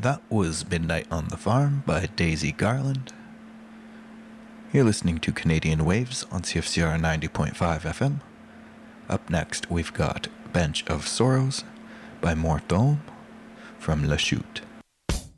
That was Midnight on the Farm by Daisy Garland. You're listening to Canadian Waves on CFCR 90.5 FM. Up next, we've got Bench of Sorrows by Mortome from La Chute.